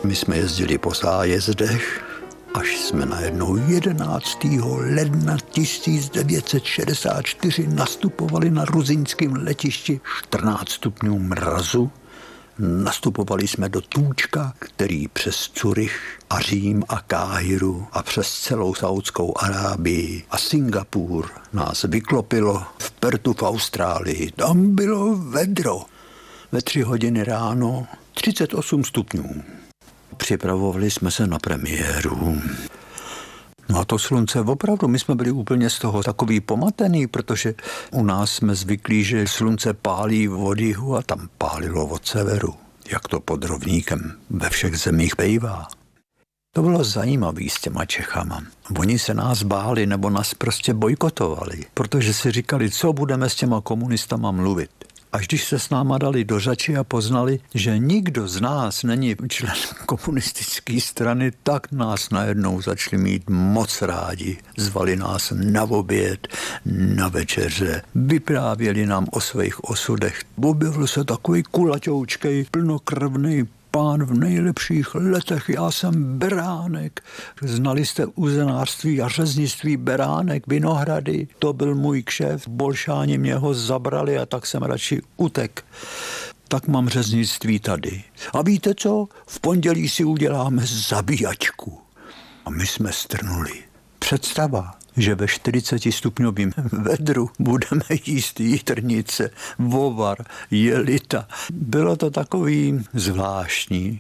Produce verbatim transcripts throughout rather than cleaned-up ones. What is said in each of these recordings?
My jsme jezdili po zájezdech, až jsme najednou jedenáctého ledna tisíc devět set šedesát čtyři nastupovali na ruzyňském letišti, čtrnáct stupňů mrazu. Nastupovali jsme do Túčka, který přes Curych a Řím a Káhiru a přes celou Saudskou Arábii a Singapur nás vyklopilo v Pertu v Austrálii. Tam bylo vedro. Ve tři hodiny ráno třicet osm stupňů. Připravovali jsme se na premiéru. No a to slunce, opravdu, my jsme byli úplně z toho takový pomatený, protože u nás jsme zvyklí, že slunce pálí od jihu a tam pálilo od severu, jak to pod rovníkem ve všech zemích bývá. To bylo zajímavé s těma Čechama. Oni se nás báli nebo nás prostě bojkotovali, protože si říkali, co budeme s těma komunistama mluvit. Až když se s náma dali do řeči a poznali, že nikdo z nás není člen komunistické strany, tak nás najednou začali mít moc rádi. Zvali nás na oběd, na večeře, vyprávěli nám o svých osudech. Objevil se takový kulaťoučkej, plnokrvný pán v nejlepších letech, já jsem Beránek. Znali jste uzenářství a řeznictví Beránek, Vinohrady, to byl můj kšef, bolšáni mě ho zabrali a tak jsem radši utek. Tak mám řeznictví tady. A víte co? V pondělí si uděláme zabíjačku. A my jsme strnuli. Představa, že ve čtyřicetistupňovém vedru budeme jíst jitrnice, vovar, jelita. Bylo to takový zvláštní.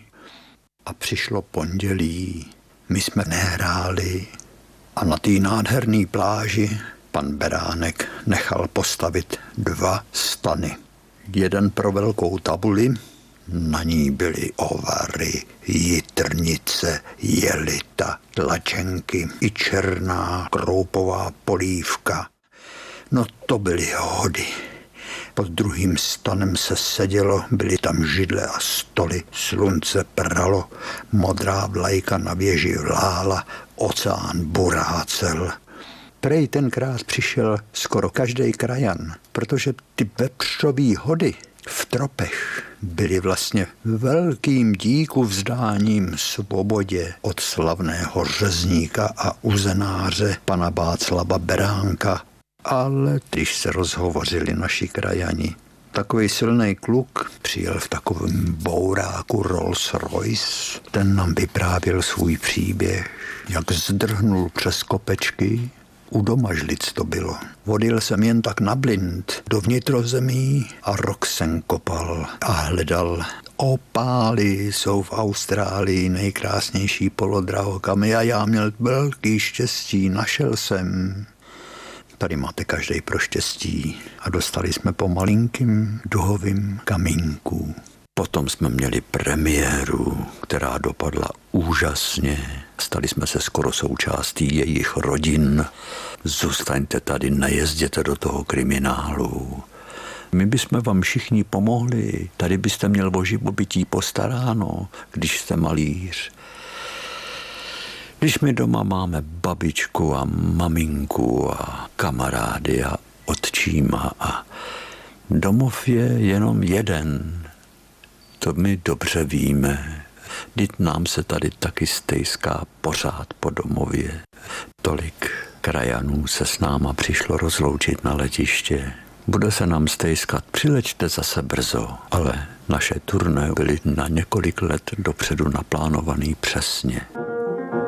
A přišlo pondělí, my jsme nehráli a na té nádherné pláži pan Beránek nechal postavit dva stany. Jeden pro velkou tabuli, na ní byly ovary, jitrnice, jelita, tlačenky i černá kroupová polívka. No to byly hody. Pod druhým stanem se sedělo, byly tam židle a stoly, slunce pralo, modrá vlajka na věži vlála, oceán burácel. Prej tenkrát přišel skoro každý krajan, protože ty vepřový hody v tropech byly vlastně velkým díku vzdáním svobodě od slavného řezníka a uzenáře pana Václava Beránka. Ale když se rozhovořili naši krajani, takový silný kluk přijel v takovém bouráku Rolls Royce. Ten nám vyprávěl svůj příběh, jak zdrhnul přes kopečky. U Domažlic to bylo. Vodil jsem jen tak na blind do vnitrozemí a rok jsem kopal a hledal. Opály jsou v Austrálii nejkrásnější polodrahokamy a já měl velký štěstí, našel jsem. Tady máte každej pro štěstí a dostali jsme po malinkým duhovým kamínku. Potom jsme měli premiéru, která dopadla úžasně. Stali jsme se skoro součástí jejich rodin. Zůstaňte tady, nejezděte do toho kriminálu. My bychom vám všichni pomohli. Tady byste měl o živobytí postaráno, když jste malíř. Když my doma máme babičku a maminku a kamarády a otčíma a domov je jenom jeden. To my dobře víme. Vždyť nám se tady taky stejská pořád po domově. Tolik krajanů se s náma přišlo rozloučit na letiště. Bude se nám stejskat, přileďte zase brzo, ale naše turné byly na několik let dopředu naplánovaný přesně.